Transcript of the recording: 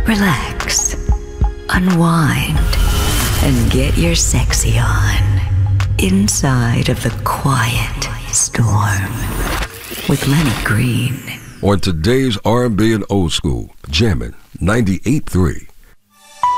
relax, unwind, and get your sexy on inside of the quiet storm with Lenny Green. On today's R&B and old school, jamming 98.3